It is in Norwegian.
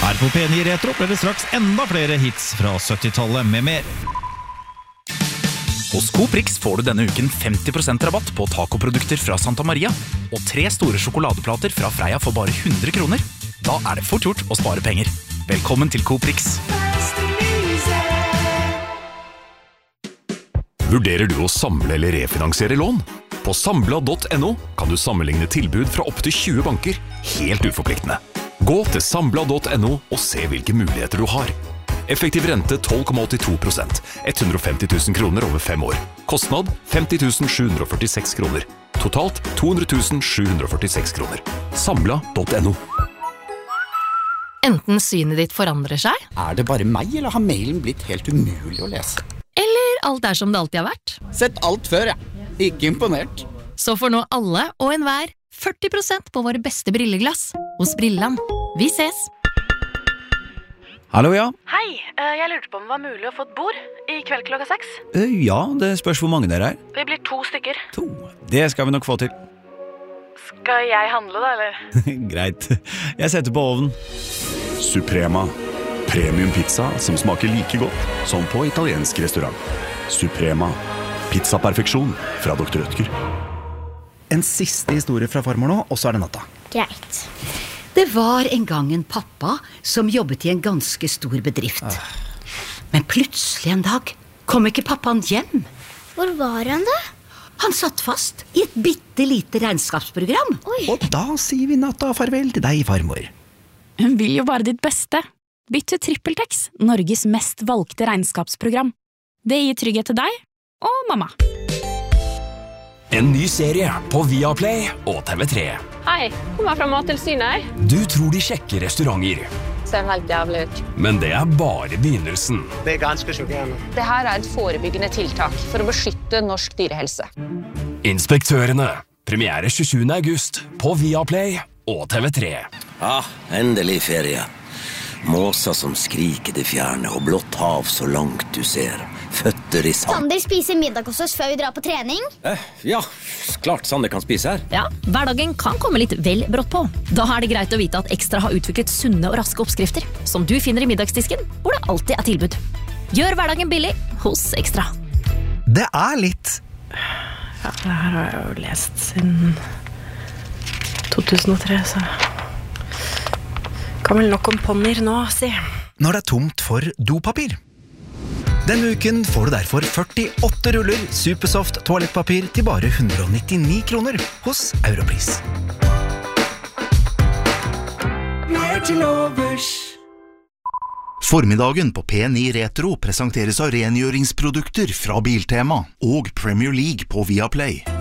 Her på P9 Retro blir det straks enda flere hits fra 70-tallet med mer. Hos Coprix får du denne uken 50% rabatt på tacoprodukter fra Santa Maria og 3 store sjokoladeplater fra Freia for bare 100 kroner. Da det fort gjort å spare penger. Velkommen til Coprix. Vurderer du å samle eller refinansiere lån? På Sambla.no kan du sammenligne tilbud fra opp til 20 banker, helt uforpliktende. Gå til Sambla.no og se hvilke muligheter du har. Effektiv rente 12,82%, 150 000 kroner over 5 år. Kostnad 50 746 kroner. Totalt 200 746 kroner. Sambla.no. Enten synet ditt forandrer seg, Det bare meg, eller har mailen blitt helt umulig å lese? eller alt som det alltid har vært. Sett alt før, ja. Ikke imponert. Så får nå alle og enhver 40% på våre beste brilleglass hos Brilland. Vi ses! Hallo, ja. Hei, jeg lurte på om det var mulig å få et bord i kveld klokka 6. Ja, det spørs hvor mange dere Vi blir 2 stykker. 2. Det skal vi nok få til. Skal jeg handle da, eller? Greit. Jeg setter på ovnen. Suprema. Premium pizza som smaker like godt som på italiensk restaurant. Suprema. Pizzaperfeksjon fra Dr. Rødtger. En siste historie fra farmor nå, og så det natta. Greit. Det var en gang en pappa som jobbet i en ganske stor bedrift. Men plutselig en dag kom ikke pappaen hjem. Hvor var han da? Han satt fast i et bittelite regnskapsprogram. Og da sier vi natta farvel til deg, farmor. Hun vil jo bare ditt beste. Bytt til TrippelTex, Norges mest valgte regnskapsprogram. Det gir trygghet til deg og mamma. En ny serie på Viaplay og TV3. Hei, kommer fra Mattilsynet. Du tror de sjekker restauranter, Ser helt jævlig ut. men det bare begynnelsen. Det ganske sjokkerende. Det her et forebyggende tiltak for å beskytte norsk dyrehelse. Inspektørene. Premiere 27. august på Viaplay og TV3. Endelig ferie. Måser som skriker det fjerne, og blått hav så langt du ser. Føtter i sand. Sander spiser middag hos oss før vi drar på trening. Ja, klart Sander kan spise her. Ja, hverdagen kan komme litt vel brått på. Da det greit å vite at Ekstra har utviklet sunne og raske oppskrifter, som du finner i middagsdisken, hvor det alltid tilbud. Gjør hverdagen billig hos Ekstra. Det litt... Ja, det her har jeg jo lest siden 2003, så... Kan vel nok om ponnier nå, si. Når det tomt for dopapir. Denne uken får du derfor 48 ruller Supersoft toalettpapir til bare 199 kroner hos Europris. Mer til overs. Formiddagen på P9 Retro presenteres av rengjøringsprodukter fra Biltema og Premier League på Viaplay.